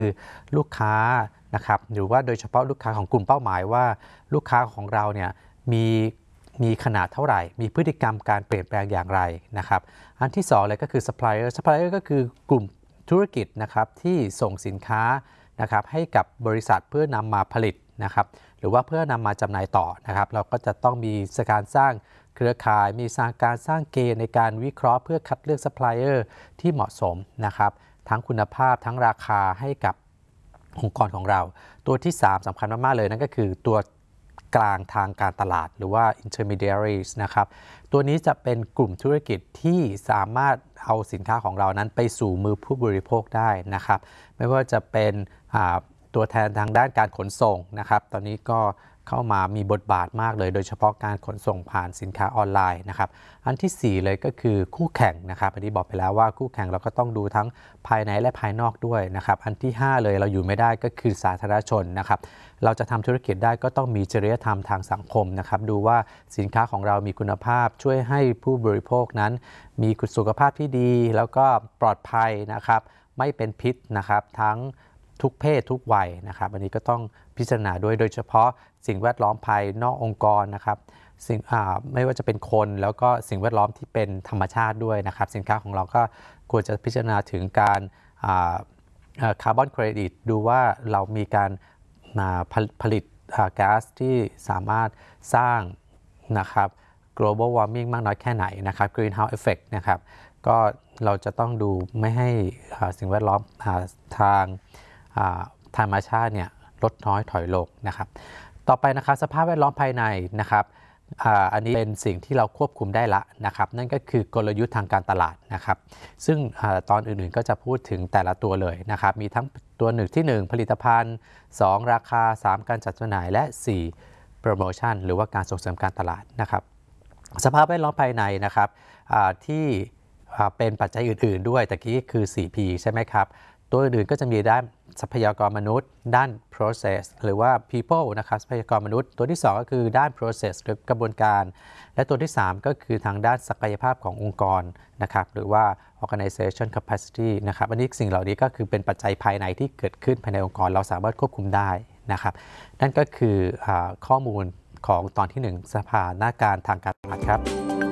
คือลูกค้านะครับหรือว่าโดยเฉพาะลูกค้าของกลุ่มเป้าหมายว่าลูกค้าของเราเนี่ยมีขนาดเท่าไหร่มีพฤติกรรมการเปลี่ยนแปลงอย่างไรนะครับอันที่2เลยก็คือ supplier ก็คือกลุ่มธุรกิจนะครับที่ส่งสินค้านะครับให้กับบริษัทเพื่อนำมาผลิตนะครับหรือว่าเพื่อนำมาจำหน่ายต่อนะครับเราก็จะต้องมีการสร้างเครือข่ายมีการสร้างเกณฑ์ในการวิเคราะห์เพื่อคัดเลือกซัพพลายเออร์ที่เหมาะสมนะครับทั้งคุณภาพทั้งราคาให้กับองค์กรของเราตัวที่3สำคัญมากๆเลยนั่นก็คือตัวกลางทางการตลาดหรือว่า intermediaries นะครับตัวนี้จะเป็นกลุ่มธุรกิจที่สามารถเอาสินค้าของเรานั้นไปสู่มือผู้บริโภคได้นะครับไม่ว่าจะเป็นตัวแทนทางด้านการขนส่งนะครับตอนนี้ก็เข้ามามีบทบาทมากเลยโดยเฉพาะการขนส่งผ่านสินค้าออนไลน์นะครับอันที่4เลยก็คือคู่แข่งนะครับอันนี้บอกไปแล้วว่าคู่แข่งเราก็ต้องดูทั้งภายในและภายนอกด้วยนะครับอันที่5เลยเราอยู่ไม่ได้ก็คือสาธารณชนนะครับเราจะทำธุรกิจได้ก็ต้องมีจริยธรรมทางสังคมนะครับดูว่าสินค้าของเรามีคุณภาพช่วยให้ผู้บริโภคนั้นมีสุขภาพที่ดีแล้วก็ปลอดภัยนะครับไม่เป็นพิษนะครับทั้งทุกเพศทุกวัยนะครับอันนี้ก็ต้องพิจารณาด้วยโดยเฉพาะสิ่งแวดล้อมภายนอกองค์กรนะครับไม่ว่าจะเป็นคนแล้วก็สิ่งแวดล้อมที่เป็นธรรมชาติด้วยนะครับสินค้าของเราก็ควรจะพิจารณาถึงการคาร์บอนเครดิตดูว่าเรามีการผลิตก๊าซที่สามารถสร้างนะครับ global warming มากน้อยแค่ไหนนะครับ greenhouse effect นะครับก็เราจะต้องดูไม่ให้สิ่งแวดล้อมทางธรรมชาติเนี่ยลดน้อยถอยลงนะครับต่อไปนะครับสภาพแวดล้อมภายในนะครับอันนี้เป็นสิ่งที่เราควบคุมได้ละนะครับนั่นก็คือกลยุทธ์ทางการตลาดนะครับซึ่งตอนอื่นๆก็จะพูดถึงแต่ละตัวเลยนะครับมีทั้งตัวที่1ผลิตภัณฑ์2ราคา3การจัดจำหน่ายและ4โปรโมชั่นหรือว่าการส่งเสริมการตลาดนะครับสภาพแวดล้อมภายในนะครับที่เป็นปัจจัยอื่นๆด้วยตะกี้คือ 4P ใช่ไหมครับตัวอื่นก็จะมีด้านทรัพยากรมนุษย์ด้าน process หรือว่า people นะครับทรัพยากรมนุษย์ตัวที่2ก็คือด้าน process หรือกระบวนการและตัวที่3ก็คือทางด้านศักยภาพขององค์กรนะครับหรือว่า organization capacity นะครับอันนี้สิ่งเหล่านี้ก็คือเป็นปัจจัยภายในที่เกิดขึ้นภายในองค์กรเราสามารถควบคุมได้นะครับนั่นก็คือข้อมูลของตอนที่1สถานการณ์ทางการตลาดครับ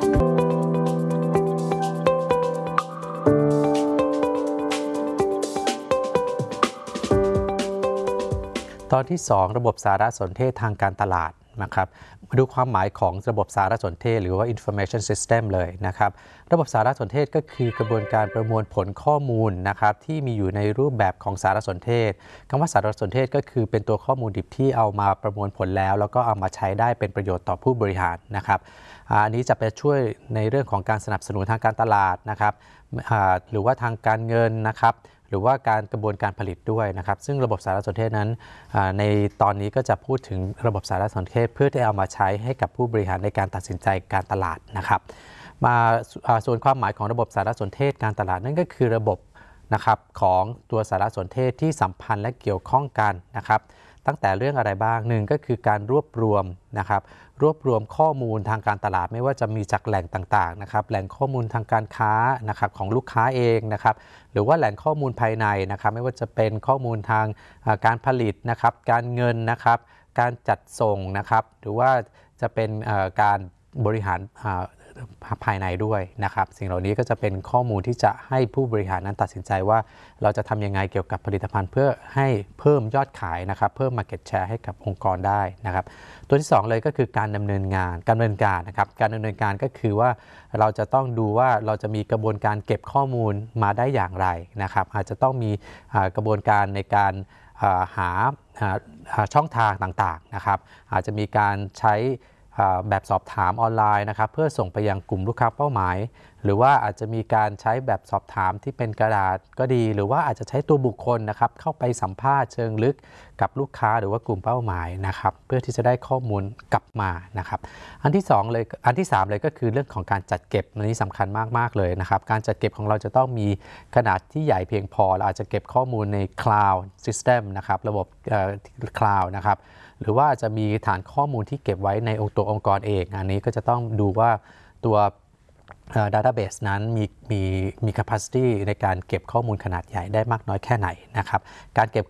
ตอนที่2ระบบสารสนเทศทางการตลาดนะครับมาดูความหมายของระบบสารสนเทศหรือว่า information system เลยนะครับระบบสารสนเทศก็คือกระบวนการประมวลผลข้อมูลนะครับที่มีอยู่ในรูปแบบของสารสนเทศคำว่าสารสนเทศก็คือเป็นตัวข้อมูลดิบที่เอามาประมวลผลแล้วก็เอามาใช้ได้เป็นประโยชน์ต่อผู้บริหารนะครับอันนี้จะไปช่วยในเรื่องของการสนับสนุนทางการตลาดนะครับหรือว่าทางการเงินนะครับหรือว่าการกระบวนการผลิตด้วยนะครับซึ่งระบบสารสนเทศนั้นในตอนนี้ก็จะพูดถึงระบบสารสนเทศเพื่อที่เอามาใช้ให้กับผู้บริหารในการตัดสินใจการตลาดนะครับมาส่วนความหมายของระบบสารสนเทศการตลาดนั่นก็คือระบบนะครับของตัวสารสนเทศที่สัมพันธ์และเกี่ยวข้องกันนะครับตั้งแต่เรื่องอะไรบ้างหนึ่งก็คือการรวบรวมนะครับรวบรวมข้อมูลทางการตลาดไม่ว่าจะมีจากแหล่งต่างๆนะครับแหล่งข้อมูลทางการค้านะครับของลูกค้าเองนะครับหรือว่าแหล่งข้อมูลภายในนะครับไม่ว่าจะเป็นข้อมูลทางการผลิตนะครับการเงินนะครับการจัดส่งนะครับหรือว่าจะเป็นการบริหารภายในด้วยนะครับสิ่งเหล่านี้ก็จะเป็นข้อมูลที่จะให้ผู้บริหารนั้นตัดสินใจว่าเราจะทำยังไงเกี่ยวกับผลิตภัณฑ์เพื่อให้เพิ่มยอดขายนะครับเพิ่ม market share ให้กับองค์กรได้นะครับตัวที่2เลยก็คือการดำเนินการนะครับการดำเนินการก็คือว่าเราจะต้องดูว่าเราจะมีกระบวนการเก็บข้อมูลมาได้อย่างไรนะครับอาจจะต้องมีกระบวนการในการหาช่องทางต่างๆนะครับอาจจะมีการใช้แบบสอบถามออนไลน์นะครับเพื่อส่งไปยังกลุ่มลูกค้าเป้าหมายหรือว่าอาจจะมีการใช้แบบสอบถามที่เป็นกระดาษก็ดีหรือว่าอาจจะใช้ตัวบุคคลนะครับเข้าไปสัมภาษณ์เชิงลึกกับลูกค้าหรือว่ากลุ่มเป้าหมายนะครับเพื่อที่จะได้ข้อมูลกลับมานะครับอันที่3เลยก็คือเรื่องของการจัดเก็บอันนี้สำคัญมากๆเลยนะครับการจัดเก็บของเราจะต้องมีขนาดที่ใหญ่เพียงพอเราอาจจะเก็บข้อมูลใน Cloud System นะครับระบบCloud นะครับหรือว่าจะมีฐานข้อมูลที่เก็บไว้ในตัวองค์กรเองอันนี้ก็จะต้องดูว่าตัว database นั้นมี capacity ในการเก็บข้อมูลขนาดใหญ่ได้มากน้อยแค่ไหนนะครับการเก็บ